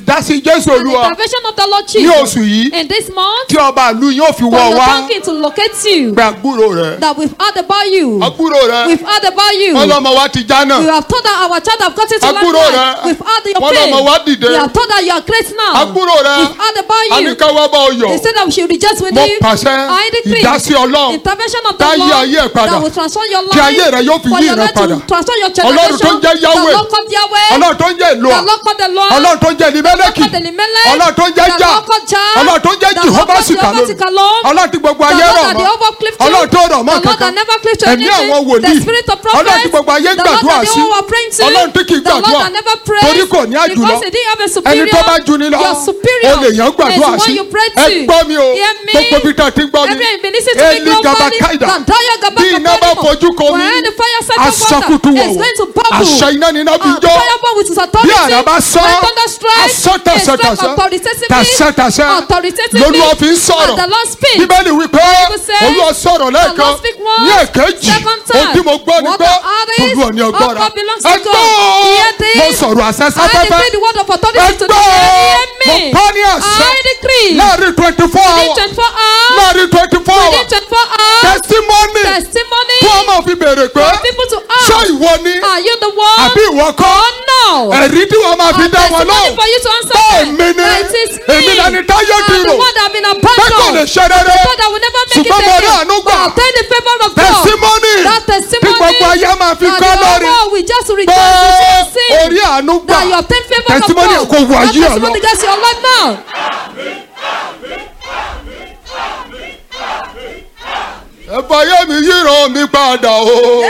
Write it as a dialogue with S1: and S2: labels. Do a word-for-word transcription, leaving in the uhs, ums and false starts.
S1: ìdásí Jésù
S2: And the
S1: Olúwa
S2: intervention of the Lord
S1: ní
S2: Jesus.
S1: oṣù yìí
S2: In this month,
S1: tí ọba ìlú yóò fi
S2: for
S1: wọ̀
S2: the
S1: wá
S2: donkey to locate you.
S1: pé àgbúrò rẹ̀
S2: That we've heard about you.
S1: àgbúrò rẹ̀
S2: We've heard about you.
S1: ọlọ́mọ wa ti já náà
S2: We have told that our child have gotten to
S1: àgbúrò
S2: life.
S1: rẹ̀
S2: We've heard your
S1: wọ́n
S2: pain.
S1: lọ́mọ wa dìde
S2: We have told that you are great now.
S1: àgbúrò rẹ̀
S2: We've heard about you.
S1: àníkàwọ́ bá ọ yọ̀
S2: They said that we should rejoice with
S1: mo
S2: you.
S1: pàṣẹ
S2: I decree
S1: ìdásí Ọlọ́run
S2: intervention of the
S1: tá yí
S2: Lord
S1: ayé ẹ̀ padà
S2: that will transform your life.
S1: tí ayé rẹ̀ yóò fi
S2: For
S1: yí
S2: your
S1: rẹ̀
S2: life to
S1: padà
S2: transform your
S1: Ọlọ́run tó ń
S2: generation.
S1: jẹ́ Yahweh
S2: The Lord called Yahweh.
S1: Ọlọ́run tó ń jẹ́ Èlòà
S2: The Lord called the Lord.
S1: Ọlọ́run tó ń jẹ́ Elimeleki
S2: called Elimelech.
S1: Ọlọ́run tó ń jẹ́
S2: The
S1: Jah
S2: Lord called Jah.
S1: Ọlọ́run tó ń jẹ́
S2: The Lord
S1: Jehovah
S2: called Jehovah
S1: Sikalom
S2: Sikalom.
S1: Ọlọ́run tí gbogbo
S2: The
S1: ayé
S2: Lord
S1: rọ̀
S2: that
S1: mọ́
S2: the overclipped
S1: Ọlọ́run tó rọ̀ mọ́
S2: The Lord that
S1: kankan
S2: never clipped to
S1: ẹ̀mí
S2: anything.
S1: àwọn wòlíì
S2: The spirit of
S1: Ọlọ́run tí
S2: prophets.
S1: gbogbo ayé
S2: The Lord
S1: gbàdúrà
S2: that
S1: sí
S2: they all were praying to.
S1: Ọlọ́run tí kì í
S2: The Lord
S1: gbàdúrà
S2: that never prays.
S1: torí kò ní àjùlọ
S2: Because he didn't have a
S1: ẹni
S2: superior.
S1: tó bá jù ní lọ
S2: Your superior
S1: o lè yàn gbàdúrà
S2: is
S1: sí
S2: one you pray
S1: ẹ
S2: to.
S1: gbọ́ mi o
S2: Hear me.
S1: gbogbo bí tá a ti gbọ́ mi
S2: Every been listening to me
S1: Eli Gabakaida bí iná bá fojú kan mi
S2: when the fire set of
S1: asakutu
S2: water
S1: wọ̀wọ̀
S2: is going to bubble.
S1: àṣẹ iná ni iná fi
S2: Uh,
S1: jó
S2: fire burn with his authority.
S1: bí àrá bá sọ
S2: When thunder strikes,
S1: asọ
S2: it
S1: tàṣẹ
S2: strikes
S1: tàṣẹ
S2: authoritatively.
S1: tàṣẹ tàṣẹ
S2: Authoritatively.
S1: lolúwa fi ń sọ̀rọ̀
S2: And the Lord speaks.
S1: bíbélì wípé
S2: Bible says,
S1: olúwa sọ̀rọ̀ lẹ́ẹ̀kan
S2: the Lord speak once,
S1: ní èkejì
S2: second time.
S1: ohun tí mo gbọ́ ni
S2: What
S1: pé
S2: the others,
S1: olúwa ní ọgbọ́ra
S2: all God belongs to
S1: ẹ
S2: God.
S1: gbọ́
S2: Hear this.
S1: mo sọ̀rọ̀ àṣẹ
S2: I
S1: sáfẹ́fẹ́
S2: decree the word of
S1: ẹ
S2: authority to the
S1: gbọ́
S2: hear
S1: mo
S2: me.
S1: pa ní àṣẹ
S2: I decree
S1: láàrin twenty four
S2: within
S1: hours
S2: twenty-four hours.
S1: láàrin twenty four
S2: Within
S1: hours
S2: twenty-four hours.
S1: testimony
S2: Testimony.
S1: tó o máa fi béèrè pé
S2: For people to
S1: ṣé
S2: ask.
S1: ìwọ ni
S2: Are you the one?
S1: àbí ìwọ kọ́
S2: Oh no.
S1: ẹ̀rí tí wọ́n máa fi
S2: A
S1: dá wọn
S2: testimony
S1: lóhùn
S2: for you to answer
S1: bẹ́ẹ̀
S2: them.
S1: mi ni
S2: That it is me.
S1: èmi lẹni táyé
S2: I'm
S1: dìrò
S2: the one that have been
S1: pé kò lè
S2: abandoned.
S1: ṣe rere
S2: So that will never make it
S1: ṣùgbọ́n mo rí
S2: again.
S1: àánú
S2: But
S1: gbà
S2: obtain the favor of God.
S1: testimony
S2: That
S1: tí
S2: testimony.
S1: gbogbo ayé máa fi
S2: that
S1: kọ́
S2: the
S1: lórí
S2: world will just
S1: pé
S2: rejoice with you sing.
S1: orí àánú gbà
S2: That you obtain favor of
S1: testimony
S2: God.
S1: kò wọ
S2: That
S1: ayé ẹ lọ.
S2: testimony gets your life now.
S1: ẹ fàyè mi yíran mi padà o.